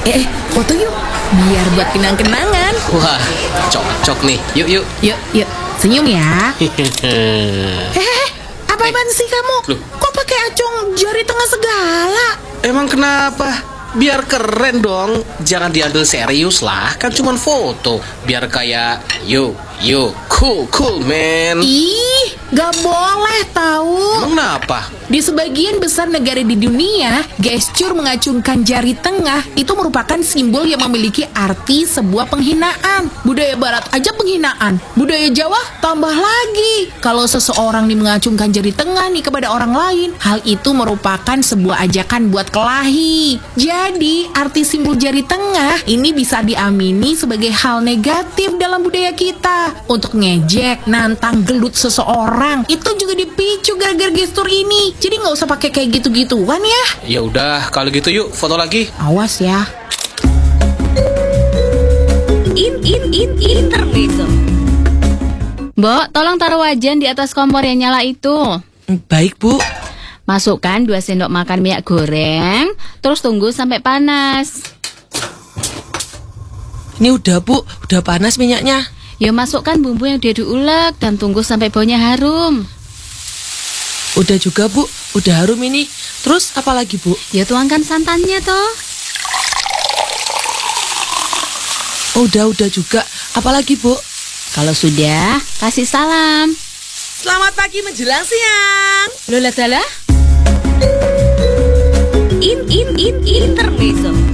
Foto yuk, biar buat kenang-kenangan. Wah, cocok nih. Yuk. Yuk, senyum ya. Apaan sih kamu? Loh. Kok pakai acung jari tengah segala? Emang kenapa? Biar keren dong. Jangan diambil serius lah. Kan cuma foto. Biar kayak yuk, cool man. Ih, gak boleh tahu. Emang kenapa? Di sebagian besar negara di dunia, gestur mengacungkan jari tengah itu merupakan simbol yang memiliki arti sebuah penghinaan. Budaya Barat aja penghinaan, budaya Jawa tambah lagi. Kalau seseorang nih mengacungkan jari tengah nih kepada orang lain, hal itu merupakan sebuah ajakan buat kelahi. Jadi, arti simbol jari tengah ini bisa diamini sebagai hal negatif dalam budaya kita. Untuk ngejek, nantang, gelut seseorang, itu juga dipicu gara-gara gestur ini. Jadi nggak usah pakai kayak gitu-gituan ya. Ya udah, kalau gitu yuk foto lagi. Awas ya. Intermezzo. Mbok, tolong taruh wajan di atas kompor yang nyala itu. Baik, Bu. Masukkan 2 sendok makan minyak goreng, terus tunggu sampai panas. Ini udah, Bu. Udah panas minyaknya. Ya masukkan bumbu yang udah diulek dan tunggu sampai baunya harum. Udah juga, Bu. Udah harum ini. Terus apa lagi, Bu? Ya tuangkan santannya toh. Udah juga. Apa lagi, Bu? Kalau sudah, kasih salam. Selamat pagi menjelang siang. Lola salah? Intermezzo.